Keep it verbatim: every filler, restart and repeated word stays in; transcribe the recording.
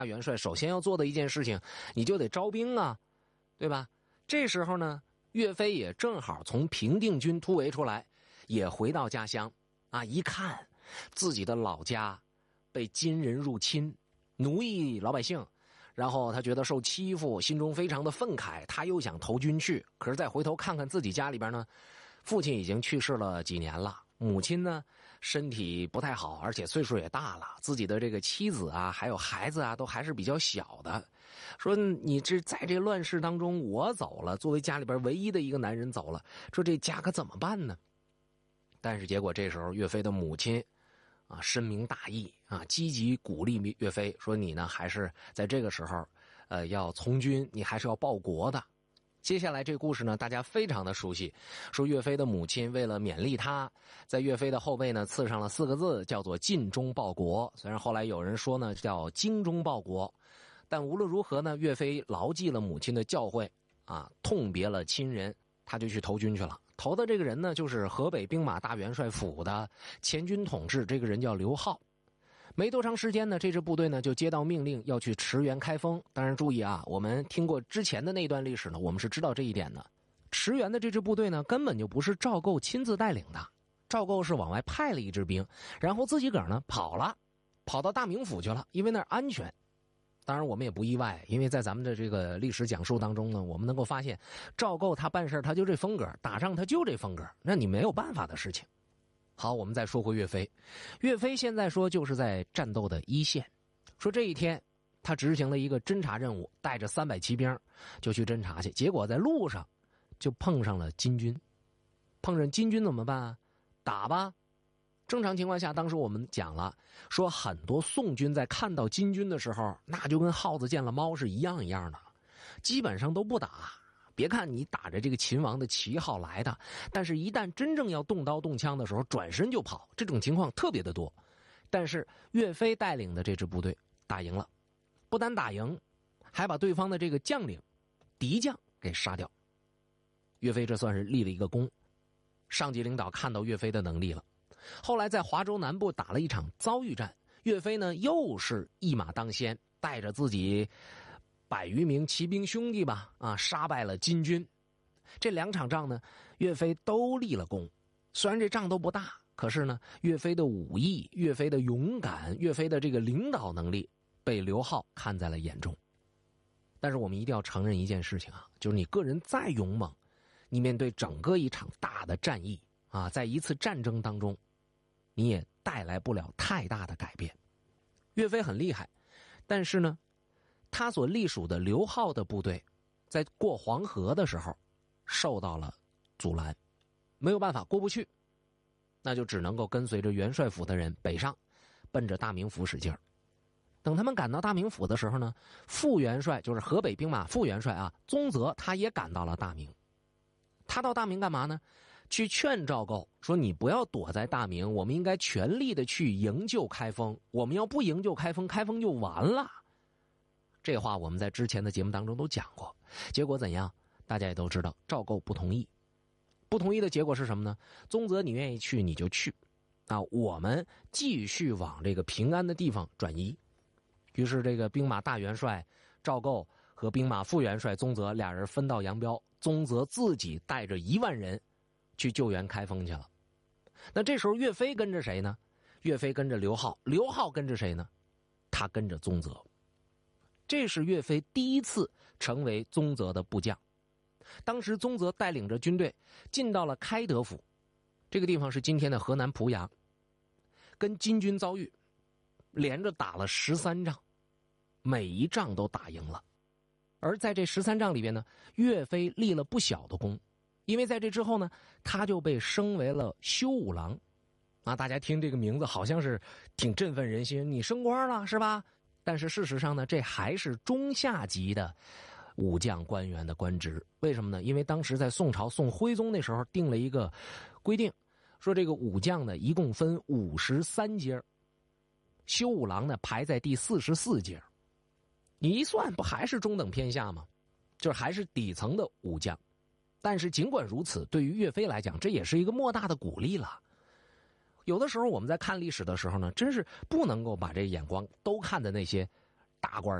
大元帅首先要做的一件事情，你就得招兵啊，对吧？这时候呢，岳飞也正好从平定军突围出来，也回到家乡啊，一看自己的老家被金人入侵，奴役老百姓，然后他觉得受欺负，心中非常的愤慨，他又想投军去，可是再回头看看自己家里边呢，父亲已经去世了几年了，母亲呢身体不太好，而且岁数也大了，自己的这个妻子啊还有孩子啊都还是比较小的，说你这在这乱世当中我走了，作为家里边唯一的一个男人走了，说这家可怎么办呢？但是结果这时候岳飞的母亲啊深明大义啊，积极鼓励岳飞，说你呢还是在这个时候呃要从军，你还是要报国的。接下来这个故事呢大家非常的熟悉，说岳飞的母亲为了勉励他，在岳飞的后背呢刺上了四个字，叫做尽忠报国，虽然后来有人说呢叫精忠报国，但无论如何呢，岳飞牢记了母亲的教诲啊，痛别了亲人，他就去投军去了。投的这个人呢就是河北兵马大元帅府的前军统制，这个人叫刘浩。没多长时间呢，这支部队呢就接到命令要去驰援开封。当然注意啊，我们听过之前的那段历史呢，我们是知道这一点的。驰援的这支部队呢根本就不是赵构亲自带领的，赵构是往外派了一支兵，然后自己个儿呢跑了，跑到大名府去了，因为那儿安全。当然我们也不意外，因为在咱们的这个历史讲述当中呢，我们能够发现赵构他办事他就这风格，打仗他就这风格，那你没有办法的事情。好，我们再说回岳飞。岳飞现在说就是在战斗的一线，说这一天他执行了一个侦察任务，带着三百骑兵就去侦察去，结果在路上就碰上了金军。碰上金军怎么办啊？打吧。正常情况下，当时我们讲了，说很多宋军在看到金军的时候，那就跟耗子见了猫是一样一样的，基本上都不打。别看你打着这个秦王的旗号来的，但是一旦真正要动刀动枪的时候，转身就跑，这种情况特别的多。但是岳飞带领的这支部队打赢了，不但打赢，还把对方的这个将领敌将给杀掉。岳飞这算是立了一个功，上级领导看到岳飞的能力了。后来在华州南部打了一场遭遇战，岳飞呢又是一马当先，带着自己百余名骑兵兄弟吧，啊，杀败了金军。这两场仗呢，岳飞都立了功。虽然这仗都不大，可是呢，岳飞的武艺、岳飞的勇敢、岳飞的这个领导能力被刘浩看在了眼中。但是我们一定要承认一件事情啊，就是你个人再勇猛，你面对整个一场大的战役啊，在一次战争当中，你也带来不了太大的改变。岳飞很厉害，但是呢，他所隶属的刘浩的部队在过黄河的时候受到了阻拦，没有办法过不去，那就只能够跟随着元帅府的人北上，奔着大名府使劲儿。等他们赶到大名府的时候呢，副元帅就是河北兵马副元帅啊，宗泽他也赶到了大名。他到大名干嘛呢？去劝赵构说，你不要躲在大名，我们应该全力的去营救开封，我们要不营救开封，开封就完了。这话我们在之前的节目当中都讲过，结果怎样？大家也都知道，赵构不同意。不同意的结果是什么呢？宗泽，你愿意去你就去，啊，我们继续往这个平安的地方转移。于是这个兵马大元帅赵构和兵马副元帅宗泽俩人分道扬镳，宗泽自己带着一万人去救援开封去了。那这时候岳飞跟着谁呢？岳飞跟着刘浩，刘浩跟着谁呢？他跟着宗泽。这是岳飞第一次成为宗泽的部将。当时宗泽带领着军队进到了开德府，这个地方是今天的河南濮阳，跟金军遭遇，连着打了十三仗，每一仗都打赢了。而在这十三仗里边呢，岳飞立了不小的功，因为在这之后呢，他就被升为了修武郎。啊，大家听这个名字好像是挺振奋人心，你升官了是吧？但是事实上呢，这还是中下级的武将官员的官职。为什么呢？因为当时在宋朝宋徽宗那时候定了一个规定，说这个武将呢一共分五十三阶，修武郎呢排在第四十四阶。你一算不还是中等偏下吗？就是还是底层的武将。但是尽管如此，对于岳飞来讲，这也是一个莫大的鼓励了。有的时候我们在看历史的时候呢，真是不能够把这眼光都看的那些大官